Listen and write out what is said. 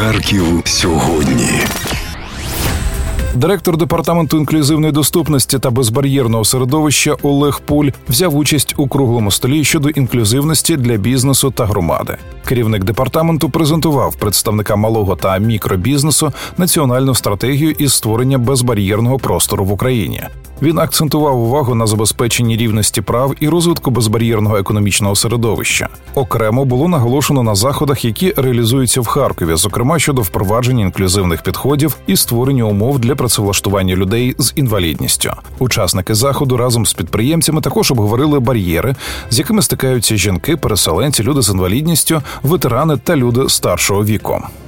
Харків сьогодні. Директор Департаменту інклюзивної доступності та безбар'єрного середовища Олег Пуль взяв участь у круглому столі щодо інклюзивності для бізнесу та громади. Керівник департаменту презентував представникам малого та мікробізнесу національну стратегію із створення безбар'єрного простору в Україні. Він акцентував увагу на забезпеченні рівності прав і розвитку безбар'єрного економічного середовища. Окремо було наголошено на заходах, які реалізуються в Харкові, зокрема щодо впровадження інклюзивних підходів і створення умов для працевлаштування людей з інвалідністю. Учасники заходу разом з підприємцями також обговорили бар'єри, з якими стикаються жінки, переселенці, люди з інвалідністю, ветерани та люди старшого віку.